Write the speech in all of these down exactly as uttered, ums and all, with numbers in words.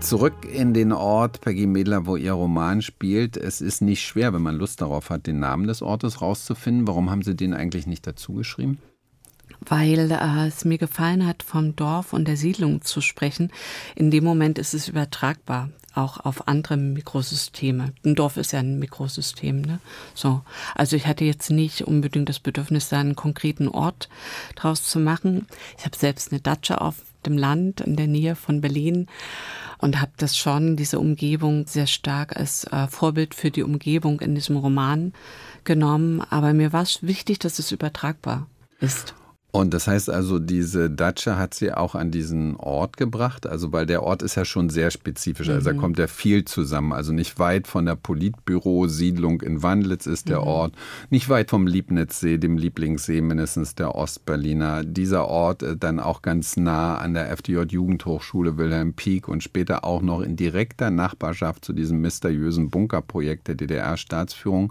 Zurück in den Ort, Peggy Medler, wo Ihr Roman spielt. Es ist nicht schwer, wenn man Lust darauf hat, den Namen des Ortes rauszufinden. Warum haben Sie den eigentlich nicht dazu geschrieben? Weil äh, es mir gefallen hat, vom Dorf und der Siedlung zu sprechen. In dem Moment ist es übertragbar, auch auf andere Mikrosysteme. Ein Dorf ist ja ein Mikrosystem, ne? So. Also ich hatte jetzt nicht unbedingt das Bedürfnis, da einen konkreten Ort draus zu machen. Ich habe selbst eine Datscha auf dem Land in der Nähe von Berlin und habe das schon, diese Umgebung, sehr stark als äh, Vorbild für die Umgebung in diesem Roman genommen. Aber mir war es wichtig, dass es übertragbar ist. Und das heißt also, diese Datscha hat Sie auch an diesen Ort gebracht? Also, weil der Ort ist ja schon sehr spezifisch. Also, mhm. da kommt ja viel zusammen. Also, nicht weit von der Politbüro-Siedlung in Wandlitz ist der mhm. Ort. Nicht weit vom Liebnitzsee, dem Lieblingssee mindestens der Ostberliner. Dieser Ort dann auch ganz nah an der F D J-Jugendhochschule Wilhelm Pieck und später auch noch in direkter Nachbarschaft zu diesem mysteriösen Bunkerprojekt der D D R-Staatsführung.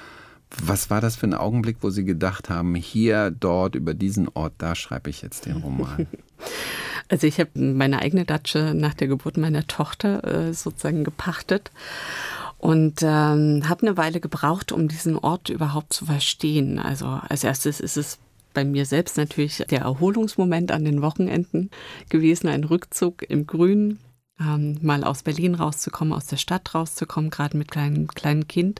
Was war das für ein Augenblick, wo Sie gedacht haben, hier, dort, über diesen Ort, da schreibe ich jetzt den Roman? Also ich habe meine eigene Datscha nach der Geburt meiner Tochter äh, sozusagen gepachtet und ähm, habe eine Weile gebraucht, um diesen Ort überhaupt zu verstehen. Also als erstes ist es bei mir selbst natürlich der Erholungsmoment an den Wochenenden gewesen, ein Rückzug im Grün. Ähm, mal aus Berlin rauszukommen, aus der Stadt rauszukommen, gerade mit kleinem kleinen Kind.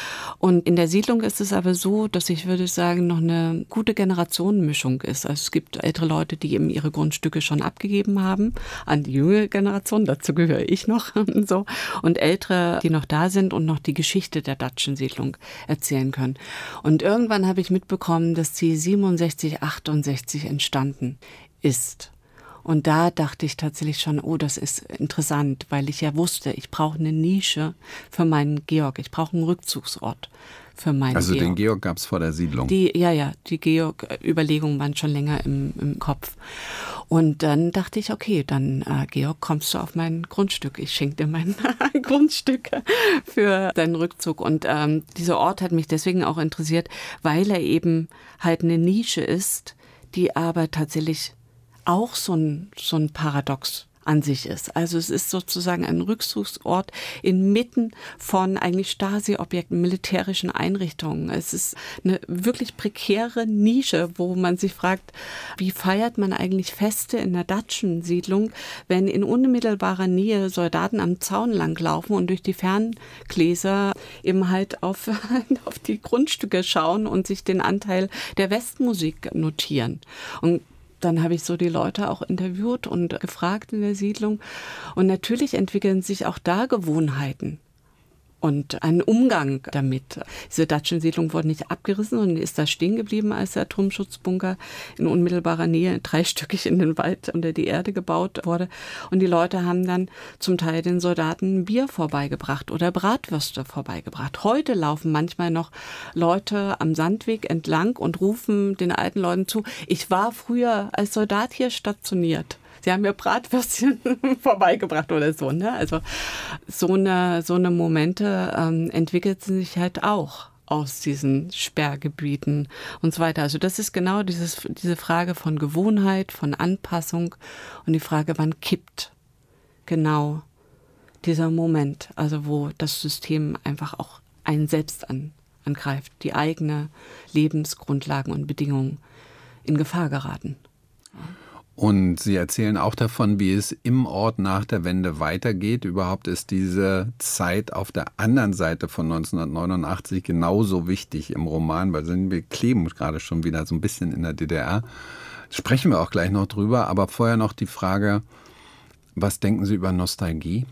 Und in der Siedlung ist es aber so, dass ich würde sagen, noch eine gute Generationenmischung ist. Also es gibt ältere Leute, die eben ihre Grundstücke schon abgegeben haben an die junge Generation, dazu gehöre ich noch, so, und Ältere, die noch da sind und noch die Geschichte der Datschensiedlung erzählen können. Und irgendwann habe ich mitbekommen, dass sie siebenundsechzig, achtundsechzig entstanden ist. Und da dachte ich tatsächlich schon, oh, das ist interessant, weil ich ja wusste, ich brauche eine Nische für meinen Georg. Ich brauche einen Rückzugsort für meinen also Georg. Also den Georg gab es vor der Siedlung? Die, ja, ja, die Georg-Überlegungen waren schon länger im, im Kopf. Und dann dachte ich, okay, dann äh, Georg, kommst du auf mein Grundstück. Ich schenke dir mein Grundstück für deinen Rückzug. Und ähm, dieser Ort hat mich deswegen auch interessiert, weil er eben halt eine Nische ist, die aber tatsächlich auch so ein, so ein Paradox an sich ist. Also es ist sozusagen ein Rückzugsort inmitten von eigentlich Stasi-Objekten, militärischen Einrichtungen. Es ist eine wirklich prekäre Nische, wo man sich fragt, wie feiert man eigentlich Feste in der Datschensiedlung, wenn in unmittelbarer Nähe Soldaten am Zaun langlaufen und durch die Ferngläser eben halt auf, auf die Grundstücke schauen und sich den Anteil der Westmusik notieren. Und dann habe ich so die Leute auch interviewt und gefragt in der Siedlung. Und natürlich entwickeln sich auch da Gewohnheiten und ein Umgang damit. Diese Datschensiedlung wurde nicht abgerissen, sondern ist da stehen geblieben, als der Atomschutzbunker in unmittelbarer Nähe dreistöckig in den Wald unter die Erde gebaut wurde. Und die Leute haben dann zum Teil den Soldaten Bier vorbeigebracht oder Bratwürste vorbeigebracht. Heute laufen manchmal noch Leute am Sandweg entlang und rufen den alten Leuten zu, ich war früher als Soldat hier stationiert. Sie haben mir Bratwürstchen vorbeigebracht oder so, ne? Also so eine, so eine Momente ähm, entwickelt sich halt auch aus diesen Sperrgebieten und so weiter. Also das ist genau dieses, diese Frage von Gewohnheit, von Anpassung und die Frage, wann kippt genau dieser Moment, also wo das System einfach auch einen selbst an, angreift, die eigene Lebensgrundlagen und Bedingungen in Gefahr geraten. Und Sie erzählen auch davon, wie es im Ort nach der Wende weitergeht. Überhaupt ist diese Zeit auf der anderen Seite von neunzehnhundertneunundachtzig genauso wichtig im Roman, weil wir kleben gerade schon wieder so ein bisschen in der D D R. Sprechen wir auch gleich noch drüber, aber vorher noch die Frage, was denken Sie über Nostalgie?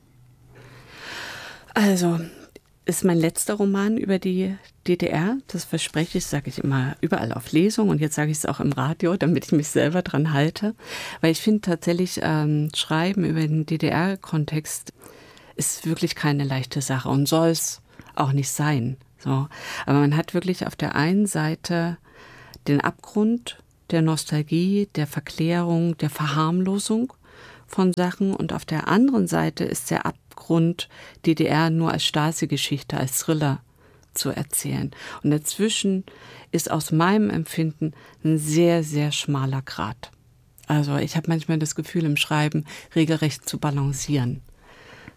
Also, ist mein letzter Roman über die D D R. Das verspreche ich, sage ich immer überall auf Lesung und jetzt sage ich es auch im Radio, damit ich mich selber dran halte. Weil ich finde tatsächlich, ähm, Schreiben über den D D R-Kontext ist wirklich keine leichte Sache und soll es auch nicht sein. So. Aber man hat wirklich auf der einen Seite den Abgrund der Nostalgie, der Verklärung, der Verharmlosung von Sachen und auf der anderen Seite ist der Abgrund D D R nur als Stasi-Geschichte, als Thriller zu erzählen. Und dazwischen ist aus meinem Empfinden ein sehr, sehr schmaler Grat. Also ich habe manchmal das Gefühl im Schreiben regelrecht zu balancieren.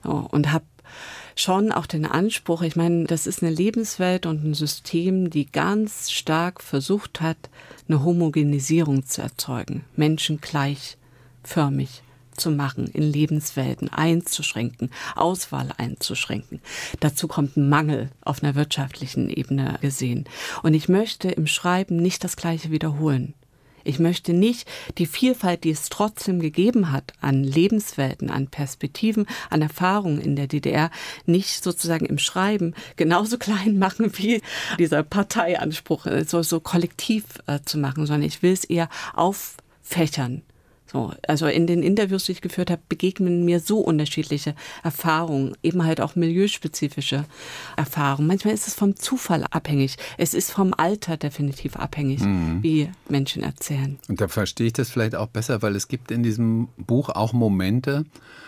So, und habe schon auch den Anspruch, ich meine, das ist eine Lebenswelt und ein System, die ganz stark versucht hat, eine Homogenisierung zu erzeugen, Menschen gleichförmig zu machen, in Lebenswelten einzuschränken, Auswahl einzuschränken. Dazu kommt ein Mangel auf einer wirtschaftlichen Ebene gesehen. Und ich möchte im Schreiben nicht das Gleiche wiederholen. Ich möchte nicht die Vielfalt, die es trotzdem gegeben hat an Lebenswelten, an Perspektiven, an Erfahrungen in der D D R, nicht sozusagen im Schreiben genauso klein machen wie dieser Parteianspruch, so, so kollektiv äh, zu machen, sondern ich will es eher auffächern. So, also in den Interviews, die ich geführt habe, begegnen mir so unterschiedliche Erfahrungen, eben halt auch milieuspezifische Erfahrungen. Manchmal ist es vom Zufall abhängig. Es ist vom Alter definitiv abhängig, mhm. wie Menschen erzählen. Und da verstehe ich das vielleicht auch besser, weil es gibt in diesem Buch auch Momente,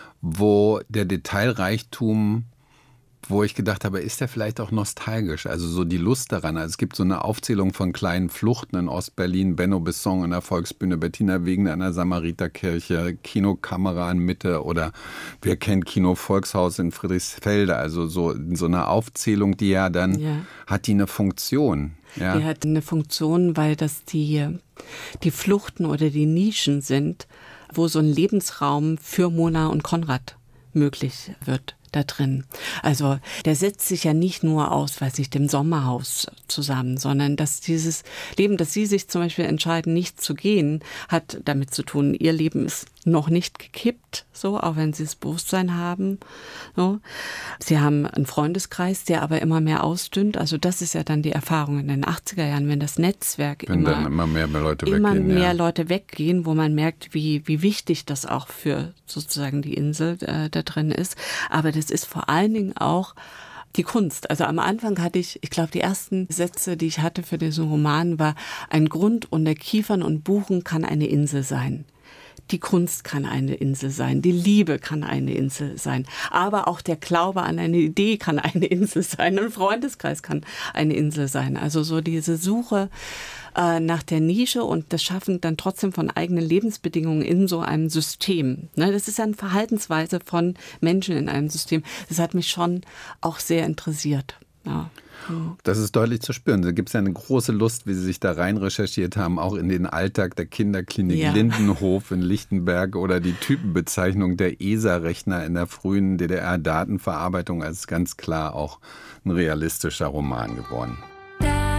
wo der Detailreichtum, wo ich gedacht habe, ist der vielleicht auch nostalgisch? Also so die Lust daran. Also es gibt so eine Aufzählung von kleinen Fluchten in Ostberlin, Benno Besson in der Volksbühne, Bettina Wegner in der Samariterkirche, Kinokamera in Mitte oder wer kennt Kino Volkshaus in Friedrichsfelde. Also so, so eine Aufzählung, die ja dann, ja. hat die eine Funktion. Ja. Die hat eine Funktion, weil das die, die Fluchten oder die Nischen sind, wo so ein Lebensraum für Mona und Konrad möglich wird. Da drin. Also der setzt sich ja nicht nur aus, weiß ich, dem Sommerhaus zusammen, sondern dass dieses Leben, dass sie sich zum Beispiel entscheiden, nicht zu gehen, hat damit zu tun, ihr Leben ist noch nicht gekippt, so, auch wenn sie das Bewusstsein haben. So. Sie haben einen Freundeskreis, der aber immer mehr ausdünnt. Also das ist ja dann die Erfahrung in den achtziger Jahren, wenn das Netzwerk wenn immer, dann immer mehr Leute immer weggehen, mehr ja. Leute weggehen, wo man merkt, wie, wie wichtig das auch für sozusagen die Insel äh, da drin ist. Aber das ist vor allen Dingen auch die Kunst. Also am Anfang hatte ich, ich glaube, die ersten Sätze, die ich hatte für diesen Roman, war: Ein Grund unter Kiefern und Buchen kann eine Insel sein. Die Kunst kann eine Insel sein, die Liebe kann eine Insel sein, aber auch der Glaube an eine Idee kann eine Insel sein, ein Freundeskreis kann eine Insel sein. Also so diese Suche äh, nach der Nische und das Schaffen dann trotzdem von eigenen Lebensbedingungen in so einem System. Ne, das ist ja eine Verhaltensweise von Menschen in einem System. Das hat mich schon auch sehr interessiert. Ja. Das ist deutlich zu spüren. Da gibt es ja eine große Lust, wie Sie sich da rein recherchiert haben, auch in den Alltag der Kinderklinik ja. Lindenhof in Lichtenberg oder die Typenbezeichnung der E S A-Rechner in der frühen D D R-Datenverarbeitung als ganz klar auch ein realistischer Roman geworden.